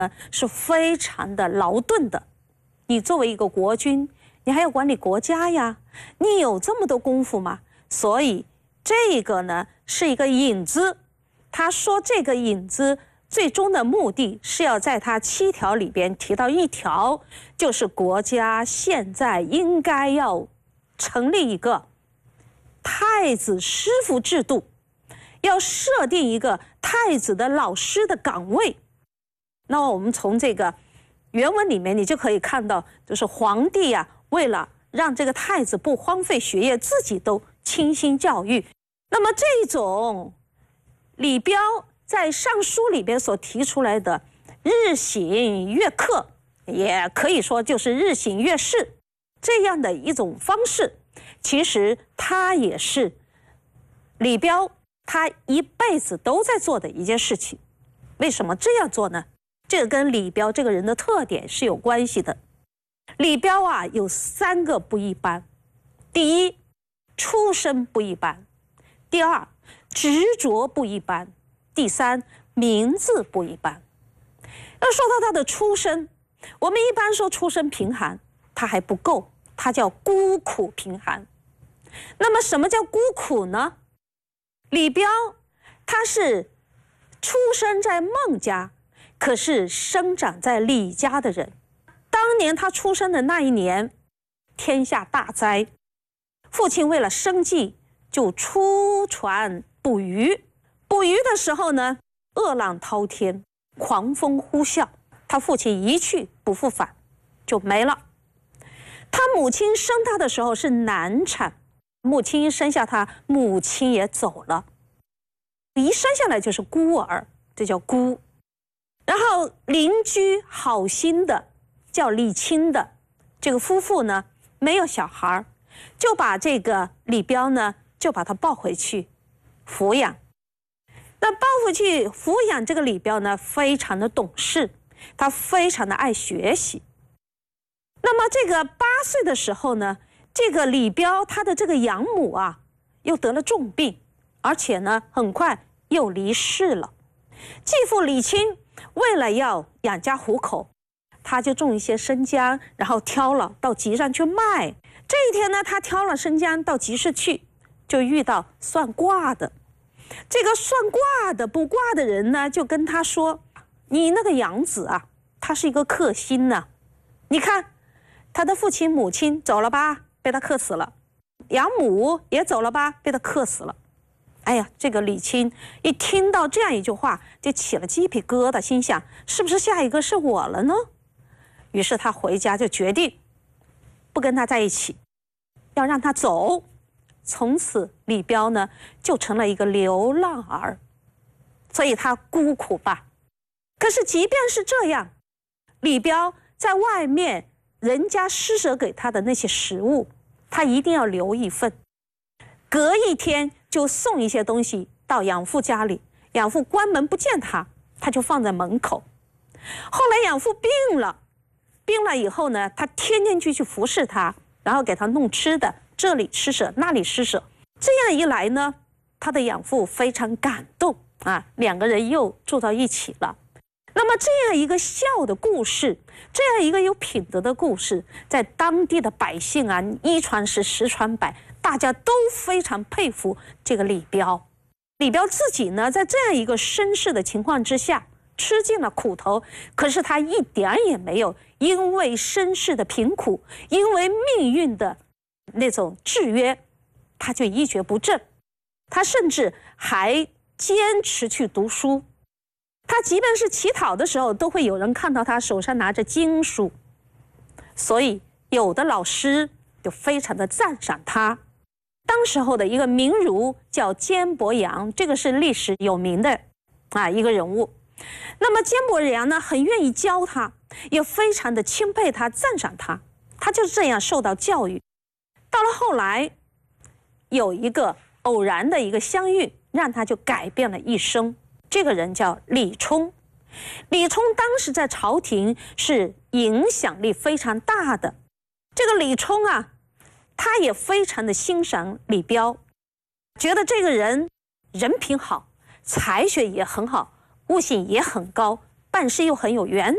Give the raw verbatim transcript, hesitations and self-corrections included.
是非常的劳顿的。你作为一个国君，你还要管理国家呀，你有这么多功夫吗？所以这个呢是一个引子。他说这个引子最终的目的是要在他七条里边提到一条，就是国家现在应该要成立一个太子师傅制度，要设定一个太子的老师的岗位。那么我们从这个原文里面，你就可以看到，就是皇帝啊，为了让这个太子不荒废学业，自己都倾心教育。那么这种李彪在上书里边所提出来的日省月课，也可以说就是日省月事这样的一种方式，其实他也是李彪他一辈子都在做的一件事情。为什么这样做呢？这个跟李彪这个人的特点是有关系的。李彪啊，有三个不一般：第一，出身不一般；第二，执着不一般；第三，名字不一般。要说到他的出身，我们一般说出身贫寒，他还不够，他叫孤苦贫寒。那么什么叫孤苦呢？李彪他是出生在孟家，可是生长在李家的人。当年他出生的那一年，天下大灾，父亲为了生计就出船捕鱼。捕鱼的时候呢，恶浪滔天，狂风呼啸，他父亲一去不复返，就没了。他母亲生他的时候是难产，母亲一生下他，母亲也走了，一生下来就是孤儿，这叫孤。然后邻居好心的叫李清的这个夫妇呢，没有小孩，就把这个李彪呢，就把他抱回去抚养。那抱回去抚养这个李彪呢，非常的懂事，他非常的爱学习。那么这个八岁的时候呢，这个李彪他的这个养母啊，又得了重病，而且呢，很快又离世了。继父李清为了要养家糊口，他就种一些生姜，然后挑了到集上去卖。这一天呢，他挑了生姜到集市去，就遇到算卦的。这个算卦的卜卦的人呢，就跟他说：“你那个养子啊，他是一个克星呢、啊。你看，他的父亲母亲走了吧，被他克死了；养母也走了吧，被他克死了。”哎呀，这个李清一听到这样一句话，就起了鸡皮疙瘩，心想：是不是下一个是我了呢？于是他回家就决定不跟他在一起，要让他走。从此李彪呢就成了一个流浪儿，所以他孤苦吧。可是即便是这样，李彪在外面人家施舍给他的那些食物，他一定要留一份，隔一天就送一些东西到养父家里。养父关门不见他，他就放在门口。后来养父病了，病了以后呢，他天天就去服侍他，然后给他弄吃的，这里施舍那里施舍。这样一来呢，他的养父非常感动啊，两个人又住到一起了。那么这样一个孝的故事，这样一个有品德的故事，在当地的百姓啊，一传十，十传百，大家都非常佩服这个李彪。李彪自己呢，在这样一个身世的情况之下，吃尽了苦头，可是他一点也没有因为身世的贫苦，因为命运的那种制约，他就一蹶不振。他甚至还坚持去读书。他即便是乞讨的时候，都会有人看到他手上拿着经书，所以有的老师就非常的赞赏他。当时候的一个名儒叫坚伯阳，这个是历史有名的啊一个人物。那么坚伯阳呢，很愿意教他，也非常的钦佩他，赞赏他。他就是这样受到教育。到了后来，有一个偶然的一个相遇，让他就改变了一生。这个人叫李冲。李冲当时在朝廷是影响力非常大的。这个李冲啊，他也非常的欣赏李彪，觉得这个人人品好，才学也很好，悟性也很高，办事又很有原